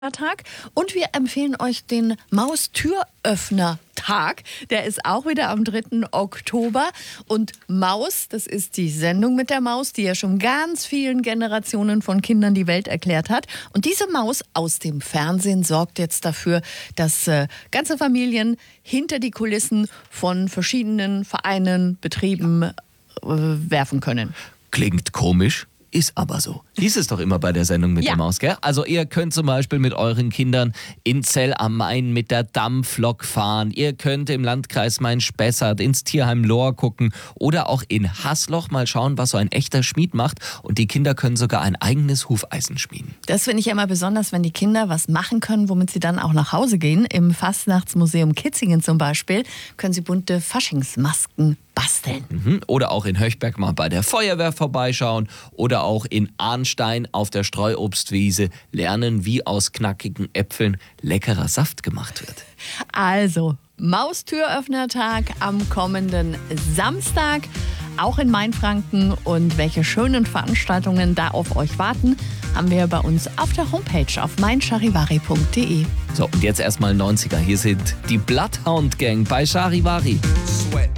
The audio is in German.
Tag und wir empfehlen euch den Maustüröffner-Tag. Der ist auch wieder am 3. Oktober. Und Maus, das ist die Sendung mit der Maus, die ja schon ganz vielen Generationen von Kindern die Welt erklärt hat. Und diese Maus aus dem Fernsehen sorgt jetzt dafür, dass ganze Familien hinter die Kulissen von verschiedenen Vereinen, Betrieben werfen können. Klingt komisch. Ist aber so. Dies ist doch immer bei der Sendung mit der Maus, gell? Also ihr könnt zum Beispiel mit euren Kindern in Zell am Main mit der Dampflok fahren. Ihr könnt im Landkreis Main-Spessart ins Tierheim Lohr gucken oder auch in Haßloch mal schauen, was so ein echter Schmied macht. Und die Kinder können sogar ein eigenes Hufeisen schmieden. Das finde ich ja immer besonders, wenn die Kinder was machen können, womit sie dann auch nach Hause gehen. Im Fastnachtsmuseum Kitzingen zum Beispiel können sie bunte Faschingsmasken basteln. Oder auch in Höchberg mal bei der Feuerwehr vorbeischauen oder auch in Arnstein auf der Streuobstwiese lernen, wie aus knackigen Äpfeln leckerer Saft gemacht wird. Also, Maustüröffnertag am kommenden Samstag, auch in Mainfranken. Und welche schönen Veranstaltungen da auf euch warten, haben wir bei uns auf der Homepage auf meincharivari.de. So, und jetzt erstmal 90er. Hier sind die Bloodhound Gang bei Charivari. Sweat.